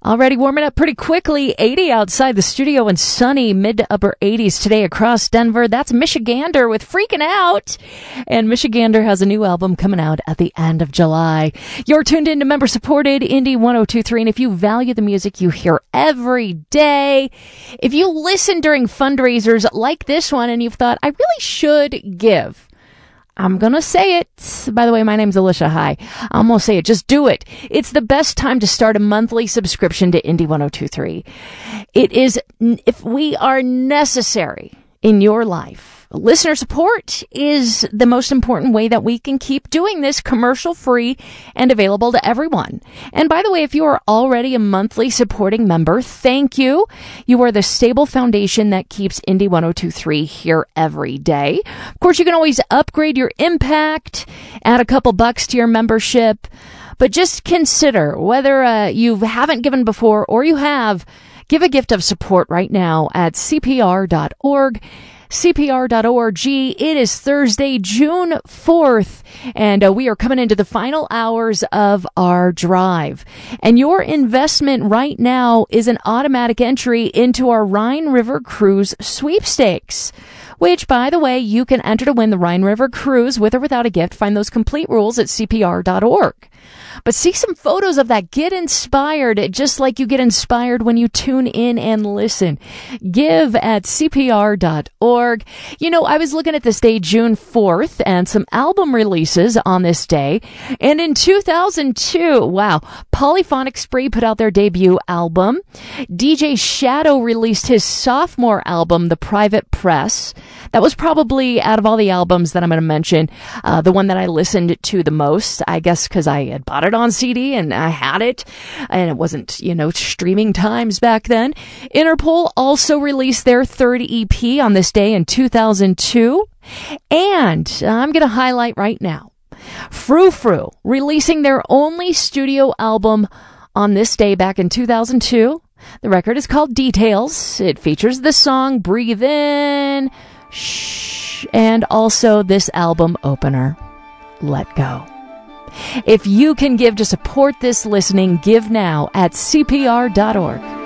Already warming up pretty quickly. 80 outside the studio and sunny, mid to upper 80s today across Denver. That's Michigander with Freaking Out. And Michigander has a new album coming out at the end of July. You're tuned in to member-supported Indie 102.3. And if you value the music you hear every day, if you listen during fundraisers like this one and you've thought, I really should give, I'm going to say it. By the way, my name's Alicia. Hi. I'm going to say it. Just do it. It's the best time to start a monthly subscription to Indie 102.3. It is, if we are necessary in your life, listener support is the most important way that we can keep doing this commercial-free and available to everyone. And by the way, if you are already a monthly supporting member, thank you. You are the stable foundation that keeps Indie 102.3 here every day. Of course, you can always upgrade your impact, add a couple bucks to your membership, but just consider whether you haven't given before or you have, give a gift of support right now at CPR.org. CPR.org. It is Thursday, June 4th, and we are coming into the final hours of our drive. And your investment right now is an automatic entry into our Rhine River Cruise sweepstakes, which, by the way, you can enter to win the Rhine River Cruise with or without a gift. Find those complete rules at CPR.org. But see some photos of that. Get inspired, just like you get inspired when you tune in and listen. Give at CPR.org. You know, I was looking at this day, June 4th, and some album releases on this day. And in 2002, wow, Polyphonic Spree put out their debut album. DJ Shadow released his sophomore album, The Private Press. That was probably, out of all the albums that I'm going to mention, the one that I listened to the most, I guess because I had bought it on CD and I had it, and it wasn't, streaming times back then. Interpol also released their third EP on this day in 2002. And I'm going to highlight right now, Frou Frou releasing their only studio album on this day back in 2002. The record is called Details. It features the song Breathe In, Shh, and also this album opener, Let Go. If you can give to support this listening, give now at CPR.org.